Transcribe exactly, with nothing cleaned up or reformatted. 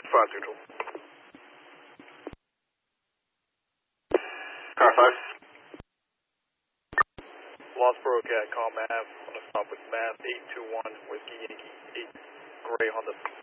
five Central. Car five. Lost Brocat, call Mav on a stop with Mav eight two one Whiskey Yankee eight Gray Honda.